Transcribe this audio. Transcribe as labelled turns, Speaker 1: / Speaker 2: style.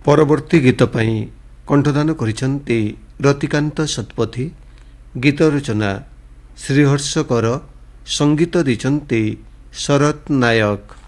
Speaker 1: ପରବର୍ତ୍ତୀ ଗୀତ ପାଇଁ କଣ୍ଠଦାନ କରିଛନ୍ତି ରତିକାନ୍ତ ଶତପଥୀ। ଗୀତ ରଚନା ଶ୍ରୀହର୍ଷ କର, ସଙ୍ଗୀତ ଦେଇଛନ୍ତି ଶରତ ନାୟକ।